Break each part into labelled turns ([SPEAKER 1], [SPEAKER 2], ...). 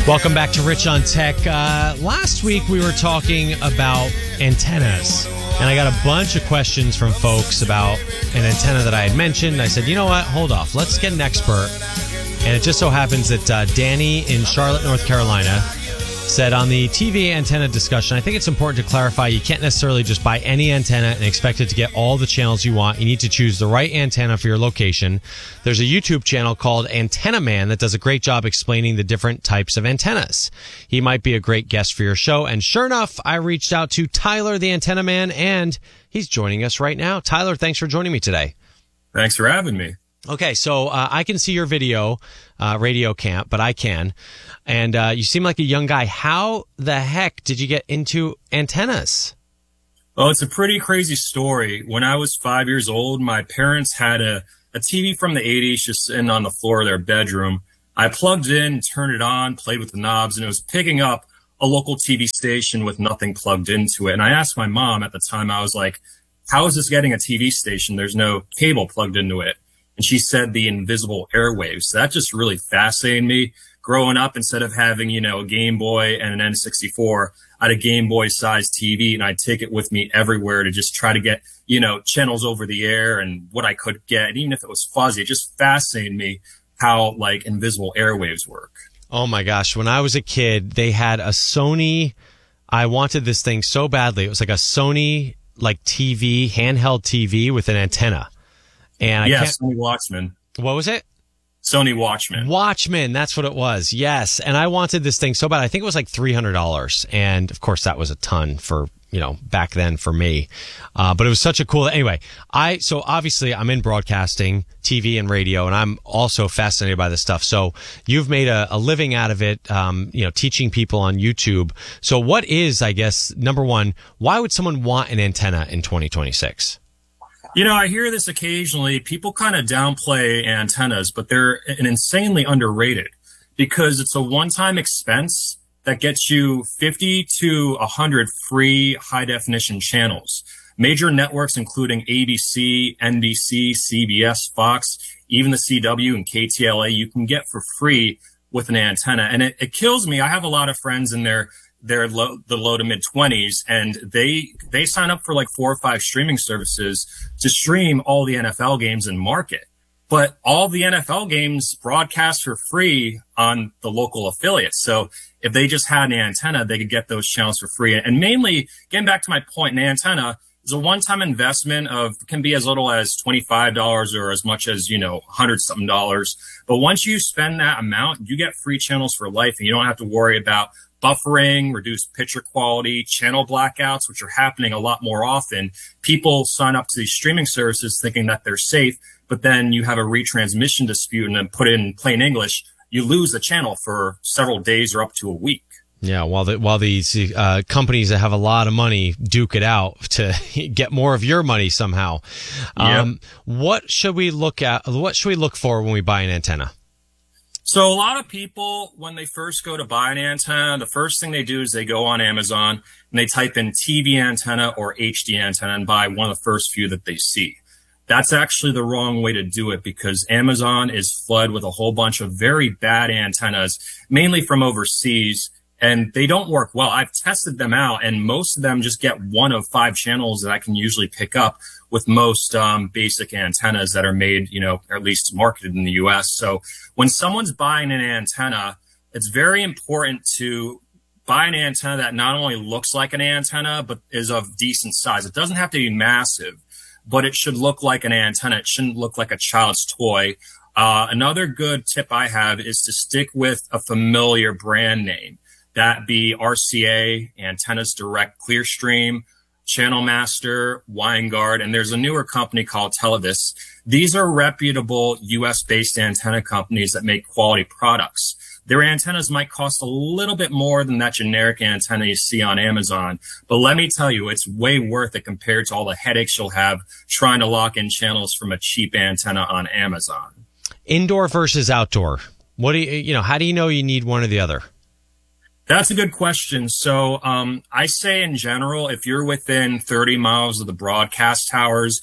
[SPEAKER 1] Welcome back to Rich on Tech. Last week we were talking about antennas, and I got a bunch of questions from folks about an antenna that I had mentioned. I said, you know what, hold off, let's get an expert. And it just so happens that Danny in Charlotte, North Carolina, said on the TV antenna discussion, I think it's important to clarify you can't necessarily just buy any antenna and expect it to get all the channels you want. You need to choose the right antenna for your location. There's a YouTube channel called Antenna Man that does a great job explaining the different types of antennas. He might be a great guest for your show. And sure enough, I reached out to Tyler, the Antenna Man, and he's joining us right now. Tyler, thanks for joining me today.
[SPEAKER 2] Thanks for having me.
[SPEAKER 1] Okay, so I can see your video, radio can't, but I can. And you seem like a young guy. How the heck did you get into antennas?
[SPEAKER 2] Well, it's a pretty crazy story. When I was 5 years old, my parents had a TV from the 80s just sitting on the floor of their bedroom. I plugged it in, turned it on, played with the knobs, and it was picking up a local TV station with nothing plugged into it. And I asked my mom at the time, I was like, how is this getting a TV station? There's no cable plugged into it. And she said the invisible airwaves. That just really fascinated me. Growing up, instead of having, a Game Boy and an N64, I had a Game Boy sized TV, and I'd take it with me everywhere to just try to get, channels over the air and what I could get. And even if it was fuzzy, it just fascinated me how invisible airwaves work.
[SPEAKER 1] Oh my gosh. When I was a kid, they had a Sony. I wanted this thing so badly. It was like a Sony TV, handheld TV with an antenna. And
[SPEAKER 2] Sony Watchman.
[SPEAKER 1] What was it?
[SPEAKER 2] Sony Watchman.
[SPEAKER 1] Watchman, that's what it was. Yes. And I wanted this thing so bad. I think it was like $300. And of course, that was a ton for, back then for me. But it was such a cool, anyway, so obviously I'm in broadcasting, TV and radio, and I'm also fascinated by this stuff. So you've made a living out of it, teaching people on YouTube. So what is, I guess, number one, why would someone want an antenna in 2026?
[SPEAKER 2] I hear this occasionally. People kind of downplay antennas, but they're insanely underrated because it's a one-time expense that gets you 50 to 100 free high-definition channels. Major networks, including ABC, NBC, CBS, Fox, even the CW and KTLA, you can get for free with an antenna. And it kills me. I have a lot of friends in the low to mid 20s, and they sign up for 4 or 5 streaming services to stream all the NFL games and market. But all the NFL games broadcast for free on the local affiliates. So if they just had an antenna, they could get those channels for free. And mainly, getting back to my point, an antenna is a one-time investment can be as little as $25 or as much as, $100-something. But once you spend that amount, you get free channels for life, and you don't have to worry about buffering, reduced picture quality, channel blackouts, which are happening a lot more often. People sign up to these streaming services thinking that they're safe, but then you have a retransmission dispute, and then put in plain English, you lose the channel for several days or up to a week.
[SPEAKER 1] Yeah, while these companies that have a lot of money duke it out to get more of your money somehow.
[SPEAKER 2] Yep.
[SPEAKER 1] What should we look at? What should we look for when we buy an antenna?
[SPEAKER 2] So a lot of people, when they first go to buy an antenna, the first thing they do is they go on Amazon and they type in TV antenna or HD antenna and buy one of the first few that they see. That's actually the wrong way to do it because Amazon is flooded with a whole bunch of very bad antennas, mainly from overseas, and they don't work well. I've tested them out, and most of them just get 1 of 5 channels that I can usually pick up with most basic antennas that are made, or at least marketed in the U.S. So when someone's buying an antenna, it's very important to buy an antenna that not only looks like an antenna, but is of decent size. It doesn't have to be massive, but it should look like an antenna. It shouldn't look like a child's toy. Another good tip I have is to stick with a familiar brand name. That be RCA, Antennas Direct, Clearstream, Channel Master, Winegard, and there's a newer company called Televis. These are reputable US-based antenna companies that make quality products. Their antennas might cost a little bit more than that generic antenna you see on Amazon, but let me tell you, it's way worth it compared to all the headaches you'll have trying to lock in channels from a cheap antenna on Amazon.
[SPEAKER 1] Indoor versus outdoor. What do how do you know you need one or the other?
[SPEAKER 2] That's a good question. So I say in general, if you're within 30 miles of the broadcast towers,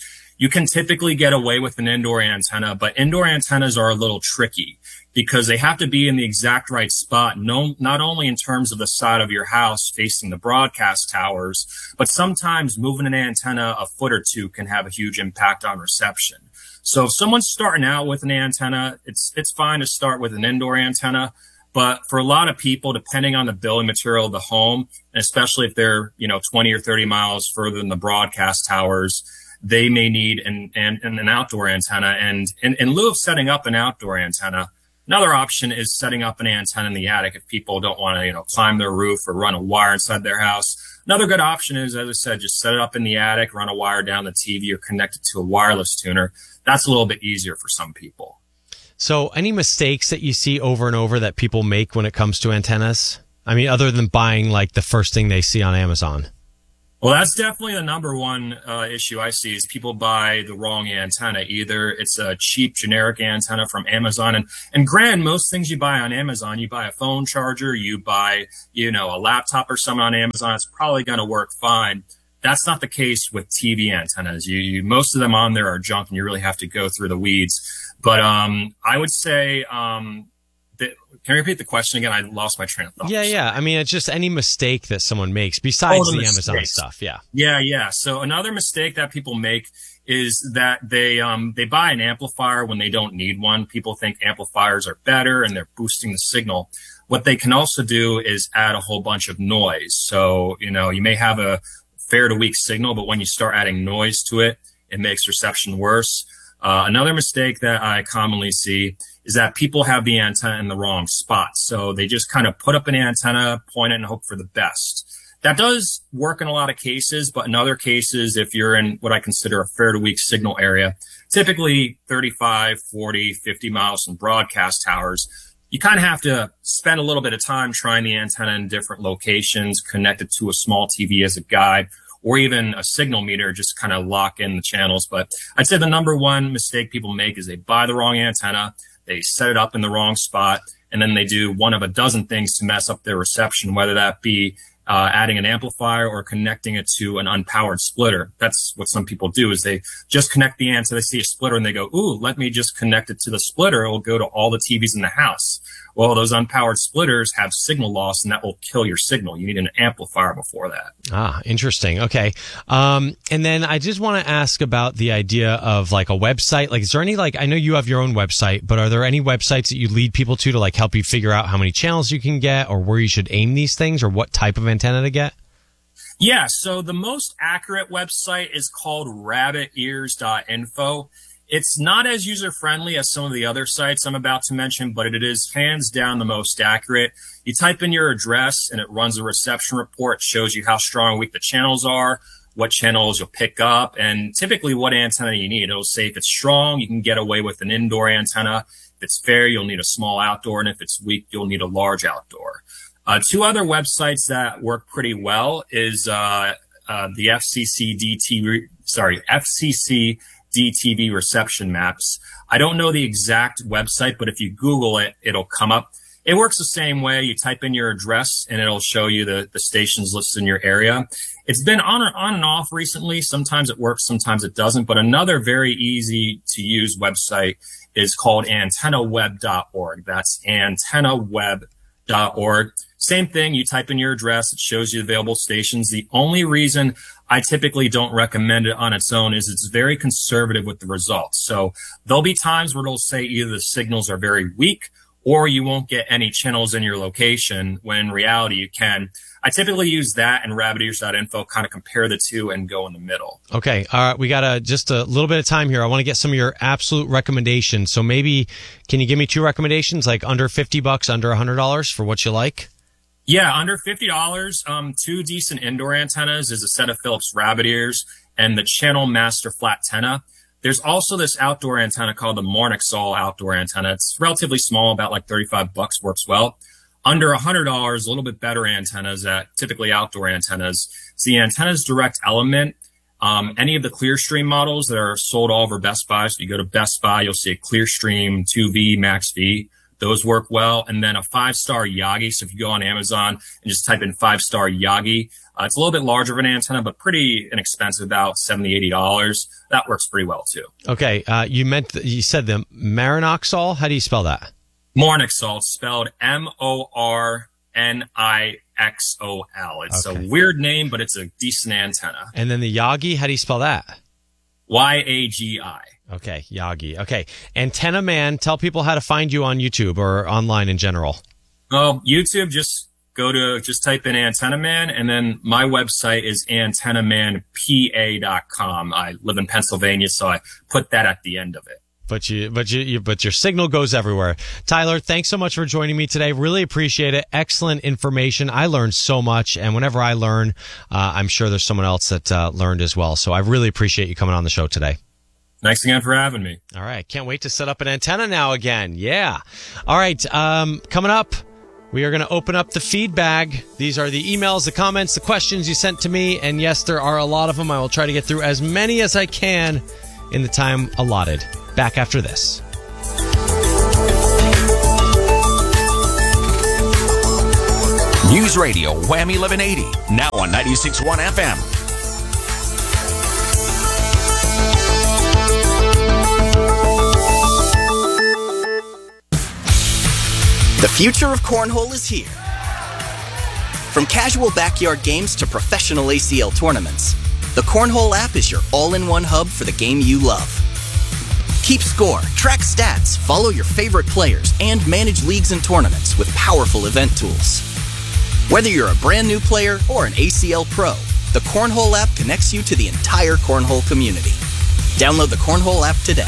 [SPEAKER 2] you can typically get away with an indoor antenna, but indoor antennas are a little tricky because they have to be in the exact right spot, not only in terms of the side of your house facing the broadcast towers, but sometimes moving an antenna a foot or two can have a huge impact on reception. So if someone's starting out with an antenna, it's fine to start with an indoor antenna. But for a lot of people, depending on the building material of the home, and especially if they're, 20 or 30 miles further than the broadcast towers, they may need an outdoor antenna. And in lieu of setting up an outdoor antenna, another option is setting up an antenna in the attic if people don't want to, climb their roof or run a wire inside their house. Another good option is, as I said, just set it up in the attic, run a wire down the TV or connect it to a wireless tuner. That's a little bit easier for some people.
[SPEAKER 1] So any mistakes that you see over and over that people make when it comes to antennas? I mean, other than buying like the first thing they see on Amazon.
[SPEAKER 2] Well, that's definitely the number one issue I see is people buy the wrong antenna. Either it's a cheap generic antenna from Amazon. And granted, most things you buy on Amazon, you buy a phone charger, you buy, a laptop or something on Amazon, it's probably going to work fine. That's not the case with TV antennas. Most of them on there are junk and you really have to go through the weeds. But I would say, can you repeat the question again? I lost my train of thought.
[SPEAKER 1] Yeah. I mean, it's just any mistake that someone makes besides the Amazon stuff. Yeah.
[SPEAKER 2] Yeah. So another mistake that people make is that they buy an amplifier when they don't need one. People think amplifiers are better and they're boosting the signal. What they can also do is add a whole bunch of noise. So, you may have a fair to weak signal, but when you start adding noise to it, it makes reception worse. Another mistake that I commonly see is that people have the antenna in the wrong spot. So they just kind of put up an antenna, point it, and hope for the best. That does work in a lot of cases, but in other cases, if you're in what I consider a fair to weak signal area, typically 35, 40, 50 miles from broadcast towers, you kind of have to spend a little bit of time trying the antenna in different locations, connect it to a small TV as a guide, or even a signal meter, just kind of lock in the channels. But I'd say the number one mistake people make is they buy the wrong antenna, they set it up in the wrong spot, and then they do one of a dozen things to mess up their reception, whether that be adding an amplifier or connecting it to an unpowered splitter. That's what some people do is they just connect the antenna, they see a splitter and they go, ooh, let me just connect it to the splitter. It will go to all the TVs in the house. Well, those unpowered splitters have signal loss and that will kill your signal. You need an amplifier before that.
[SPEAKER 1] Ah, interesting. Okay. And then I just want to ask about the idea of like a website. Like, is there any, I know you have your own website, but are there any websites that you lead people to help you figure out how many channels you can get or where you should aim these things or what type of antenna to get?
[SPEAKER 2] Yeah. So the most accurate website is called rabbitears.info. It's not as user-friendly as some of the other sites I'm about to mention, but it is hands down the most accurate. You type in your address and it runs a reception report. It shows you how strong or weak the channels are, what channels you'll pick up, and typically what antenna you need. It'll say if it's strong, you can get away with an indoor antenna. If it's fair, you'll need a small outdoor, and if it's weak, you'll need a large outdoor. Two other websites that work pretty well is the FCC DTV reception maps. I don't know the exact website, but if you Google it, it'll come up. It works the same way. You type in your address and it'll show you the stations listed in your area. It's been on and off recently. Sometimes it works, sometimes it doesn't. But another very easy to use website is called antennaweb.org. That's antennaweb.org. Same thing. You type in your address. It shows you available stations. The only reason I typically don't recommend it on its own is it's very conservative with the results. So there'll be times where it'll say either the signals are very weak or you won't get any channels in your location when in reality you can. I typically use that and rabbitears.info, kind of compare the two and go in the middle. Okay.
[SPEAKER 1] All right. We got just a little bit of time here. I want to get some of your absolute recommendations. So maybe can you give me two recommendations, like under $50, under $100 for what you like?
[SPEAKER 2] Yeah, under $50, two decent indoor antennas is a set of Philips Rabbit Ears and the Channel Master Flat-Tenna. There's also this outdoor antenna called the Mornixol outdoor antenna. It's relatively small, about like $35, works well. Under $100, a little bit better antennas at typically outdoor antennas. It's the Antennas Direct Element. Any of the Clearstream models that are sold all over Best Buy. So if you go to Best Buy, you'll see a Clearstream 2V Max V. Those work well. And then a 5-star Yagi. So if you go on Amazon and just type in 5-star Yagi, it's a little bit larger of an antenna, but pretty inexpensive, about $70, $80. That works pretty well too. Okay.
[SPEAKER 1] You said the Marinoxol. How do you spell that?
[SPEAKER 2] Mornixol, spelled Mornixol. It's a weird name, but it's a decent antenna.
[SPEAKER 1] And then the Yagi, how do you spell that?
[SPEAKER 2] Yagi.
[SPEAKER 1] Okay, Yagi. Okay. Antenna Man, tell people how to find you on YouTube or online in general.
[SPEAKER 2] Oh, YouTube, just type in Antenna Man, and then my website is antennamanpa.com. I live in Pennsylvania, so I put that at the end of it.
[SPEAKER 1] But your signal goes everywhere. Tyler, thanks so much for joining me today. Really appreciate it. Excellent information. I learned so much, and whenever I learn, I'm sure there's someone else that learned as well. So I really appreciate you coming on the show today.
[SPEAKER 2] Thanks again for having me.
[SPEAKER 1] All right. Can't wait to set up an antenna now again. Yeah. All right. Coming up, we are going to open up the feed bag. These are the emails, the comments, the questions you sent to me. And yes, there are a lot of them. I will try to get through as many as I can in the time allotted. Back after this.
[SPEAKER 3] News Radio Whammy 1180, now on 96.1 FM.
[SPEAKER 4] The future of cornhole is here. From casual backyard games to professional ACL tournaments, the Cornhole app is your all-in-one hub for the game you love. Keep score, track stats, follow your favorite players, and manage leagues and tournaments with powerful event tools. Whether you're a brand new player or an ACL pro, the Cornhole app connects you to the entire cornhole community. Download the Cornhole app today.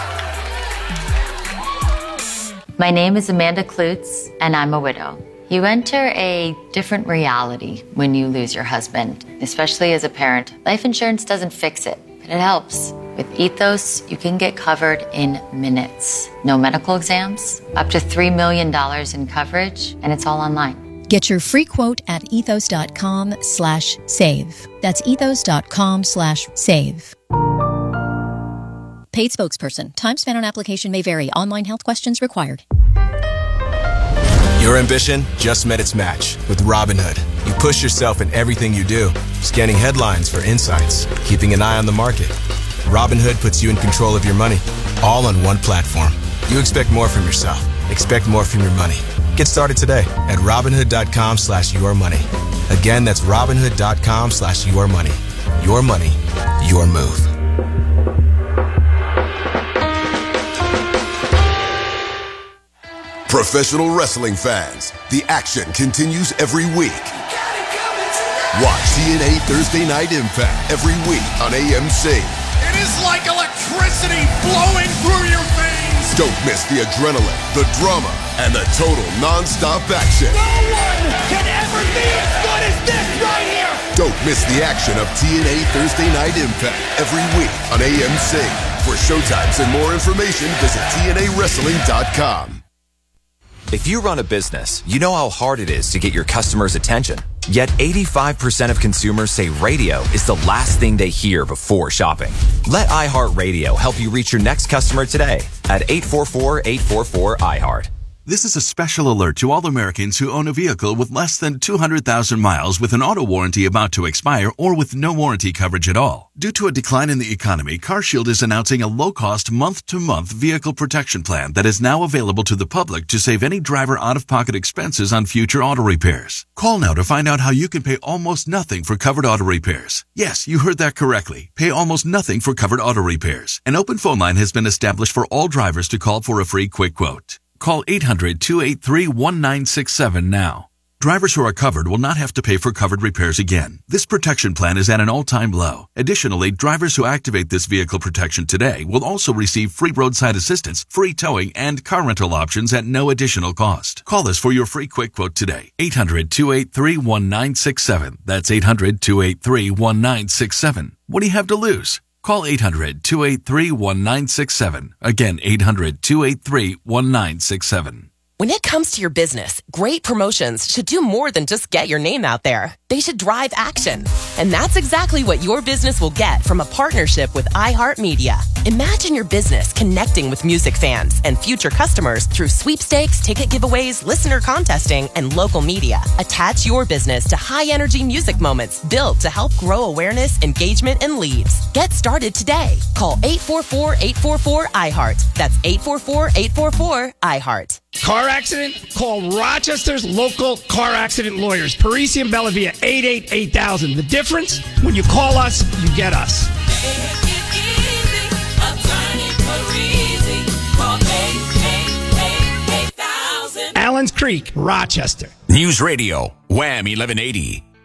[SPEAKER 5] My name is Amanda Klutz, and I'm a widow. You enter a different reality when you lose your husband, especially as a parent. Life insurance doesn't fix it, but it helps. With Ethos, you can get covered in minutes. No medical exams, up to $3 million in coverage, and it's all online.
[SPEAKER 6] Get your free quote at ethos.com/save. That's ethos.com/save. Paid spokesperson. Time spent on application may vary. Online health questions required.
[SPEAKER 7] Your ambition just met its match with Robinhood. You push yourself in everything you do, scanning headlines for insights, keeping an eye on the market. Robinhood puts you in control of your money, all on one platform. You expect more from yourself. Expect more from your money. Get started today at Robinhood.com/yourmoney. Again, that's Robinhood.com/yourmoney. Your money, your move.
[SPEAKER 8] Professional wrestling fans, the action continues every week. Watch TNA Thursday Night Impact every week on AMC.
[SPEAKER 9] It is like electricity flowing through your veins.
[SPEAKER 8] Don't miss the adrenaline, the drama, and the total non-stop action.
[SPEAKER 9] No one can ever be as good as this right here.
[SPEAKER 8] Don't miss the action of TNA Thursday Night Impact every week on AMC. For showtimes and more information, visit TNAWrestling.com.
[SPEAKER 3] If you run a business, you know how hard it is to get your customers' attention. Yet 85% of consumers say radio is the last thing they hear before shopping. Let iHeartRadio help you reach your next customer today at 844-844-iHeart.
[SPEAKER 10] This is a special alert to all Americans who own a vehicle with less than 200,000 miles with an auto warranty about to expire or with no warranty coverage at all. Due to a decline in the economy, CarShield is announcing a low-cost month-to-month vehicle protection plan that is now available to the public to save any driver out-of-pocket expenses on future auto repairs. Call now to find out how you can pay almost nothing for covered auto repairs. Yes, you heard that correctly. Pay almost nothing for covered auto repairs. An open phone line has been established for all drivers to call for a free quick quote. Call 800-283-1967 now. Drivers who are covered will not have to pay for covered repairs again. This protection plan is at an all-time low. Additionally, drivers who activate this vehicle protection today will also receive free roadside assistance, free towing, and car rental options at no additional cost. Call us for your free quick quote today. 800-283-1967. That's 800-283-1967. What do you have to lose? Call 800-283-1967. Again, 800-283-1967.
[SPEAKER 11] When it comes to your business, great promotions should do more than just get your name out there. They should drive action. And that's exactly what your business will get from a partnership with iHeartMedia. Imagine your business connecting with music fans and future customers through sweepstakes, ticket giveaways, listener contesting, and local media. Attach your business to high-energy music moments built to help grow awareness, engagement, and leads. Get started today. Call 844-844-iHeart. That's 844-844-iHeart.
[SPEAKER 12] Car accident? Call Rochester's local car accident lawyers. Parisi and Bellavia, 888-8000. The difference? When you call us, you get us. Allen's Creek, Rochester.
[SPEAKER 13] News Radio, Wham 1180.